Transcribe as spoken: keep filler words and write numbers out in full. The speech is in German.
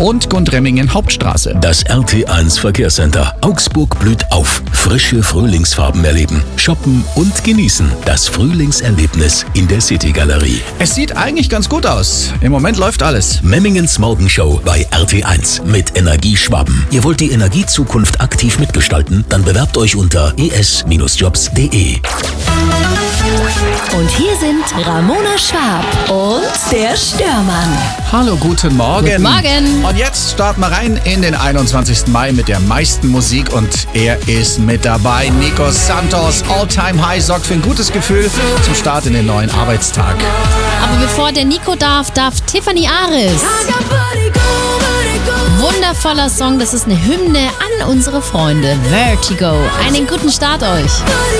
und Gundremmingen Hauptstraße. Das R T eins Verkehrscenter. Augsburg blüht auf. Frische Frühlingsfarben erleben, shoppen und genießen. Das Frühlingserlebnis in der City-Galerie. Es sieht eigentlich ganz gut aus. Im Moment läuft alles. Memmingens Morgenshow bei R T eins mit Energie Schwaben. Ihr wollt die Energiezukunft aktiv mitgestalten? Dann bewerbt euch unter e s jobs punkt d e. Und hier sind Ramona Schwab und der Störmann. Hallo, guten Morgen. Guten Morgen. Und jetzt starten wir rein in den einundzwanzigsten Mai mit der meisten Musik und er ist mit dabei. Nico Santos, All Time High, sorgt für ein gutes Gefühl zum Start in den neuen Arbeitstag. Aber bevor der Nico darf, darf Tiffany Aris. Wundervoller Song, das ist eine Hymne an unsere Freunde. Vertigo. Einen guten Start euch.